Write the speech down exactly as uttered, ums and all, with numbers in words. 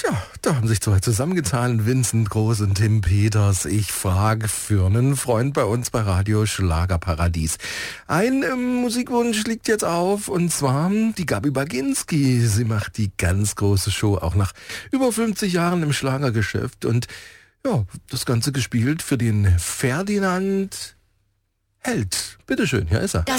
Ja, da haben sich zwei zusammengetan, Vincent Groß und Tim Peters. Ich frage für einen Freund bei uns bei Radio Schlagerparadies. Ein ähm, Musikwunsch liegt jetzt auf, und zwar die Gabi Baginski. Sie macht die ganz große Show, auch nach über fünfzig Jahren im Schlagergeschäft. Und ja, das Ganze gespielt für den Ferdinand Held. Bitteschön, hier ist er.